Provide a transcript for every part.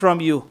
from you.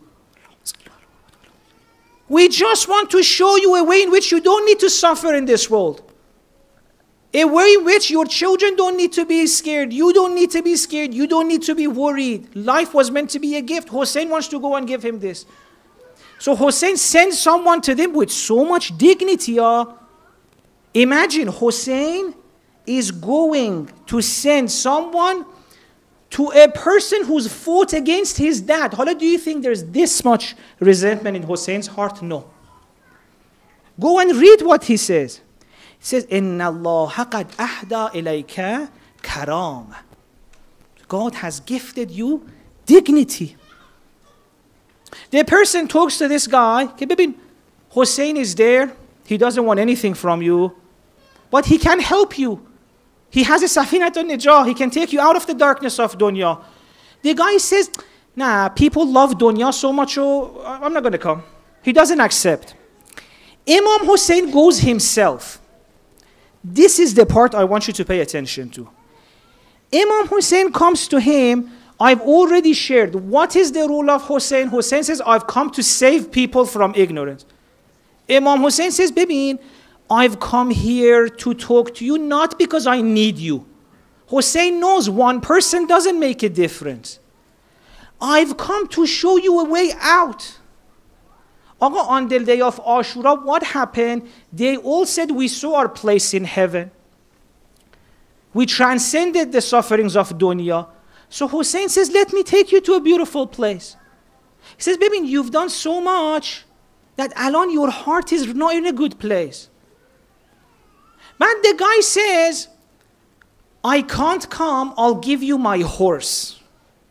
We just want to show you a way in which you don't need to suffer in this world. A way in which your children don't need to be scared. You don't need to be scared. You don't need to be worried. Life was meant to be a gift. Hussein wants to go and give him this. So Hussein sends someone to them with so much dignity. Imagine Hussein is going to send someone to a person who's fought against his dad. How do you think there's this much resentment in Hussein's heart? No. Go and read what he says. He says, "Inna Allah qad ahda ilayka karam." God has gifted you dignity. The person talks to this guy. Hussein is there. He doesn't want anything from you, but he can help you. He has a safinatun najah. He can take you out of the darkness of dunya. The guy says, nah, people love dunya so much, I'm not going to come. He doesn't accept. Imam Hussein goes himself. This is the part I want you to pay attention to. Imam Hussein comes to him. I've already shared what is the rule of Hussein. Hussein says, I've come to save people from ignorance. Imam Hussein says, Bibin, I've come here to talk to you not because I need you. Hussein knows one person doesn't make a difference. I've come to show you a way out. On the day of Ashura, what happened? They all said, we saw our place in heaven. We transcended the sufferings of dunya. So Hussein says, let me take you to a beautiful place. He says, Bibin, you've done so much that alone your heart is not in a good place. But the guy says, I can't come, I'll give you my horse.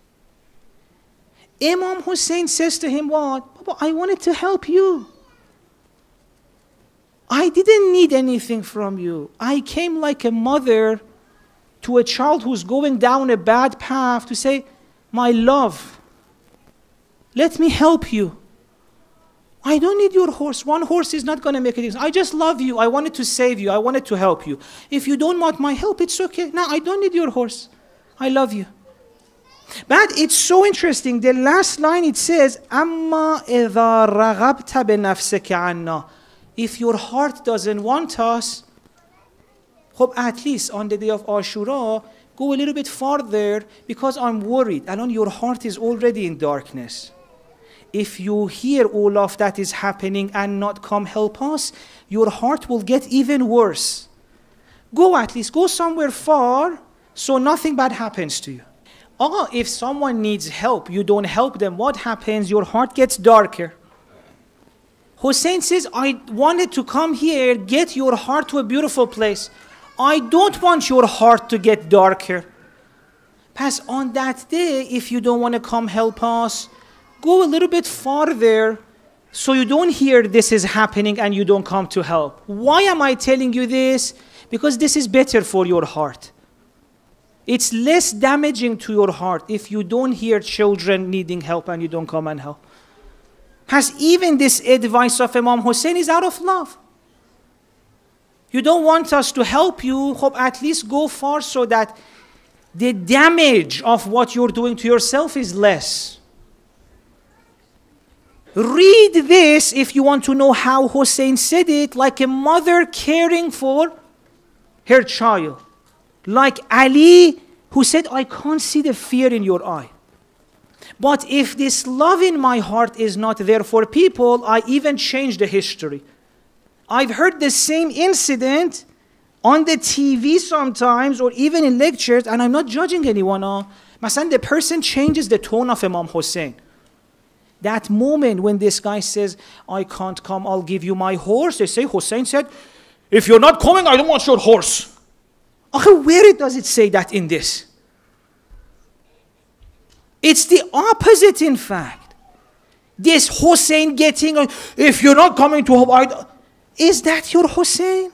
Imam Hussein says to him, what? Baba, I wanted to help you. I didn't need anything from you. I came like a mother to a child who's going down a bad path to say, my love, let me help you. I don't need your horse. One horse is not going to make a difference. I just love you. I wanted to save you. I wanted to help you. If you don't want my help, it's okay. No, I don't need your horse. I love you. But it's so interesting. The last line it says, "Amma idha raghibta bi nafsika anna." If your heart doesn't want us, at least on the day of Ashura, go a little bit farther because I'm worried. And your heart is already in darkness. If you hear all of that is happening and not come help us, your heart will get even worse. Go at least, go somewhere far so nothing bad happens to you. If someone needs help, you don't help them, what happens? Your heart gets darker. Hussein says, I wanted to come here, get your heart to a beautiful place. I don't want your heart to get darker. Pass on that day, if you don't want to come help us, go a little bit farther so you don't hear this is happening and you don't come to help. Why am I telling you this? Because this is better for your heart. It's less damaging to your heart if you don't hear children needing help and you don't come and help. Has even this advice of Imam Hussein is out of love. You don't want us to help you, at least go far so that the damage of what you're doing to yourself is less. Read this if you want to know how Hussein said it, like a mother caring for her child. Like Ali, who said, I can't see the fear in your eye. But if this love in my heart is not there for people, I even change the history. I've heard the same incident on the TV sometimes, or even in lectures, and I'm not judging anyone. Masan, the person changes the tone of Imam Hussein. That moment when this guy says, I can't come, I'll give you my horse. They say, Hussein said, if you're not coming, I don't want your horse. Okay, where does it say that in this? It's the opposite, in fact. This Hussein getting, if you're not coming to help, is that your Hussein?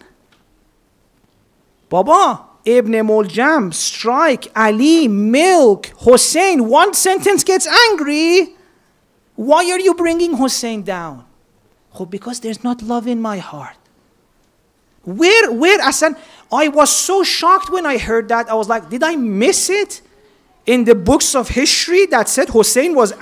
Baba, Ibn Muljam, strike, Ali, milk, Hussein, one sentence gets angry. Why are you bringing Hussein down? Because there's not love in my heart. Where, Asan? I was so shocked when I heard that. I was like, did I miss it in the books of history that said Hussein was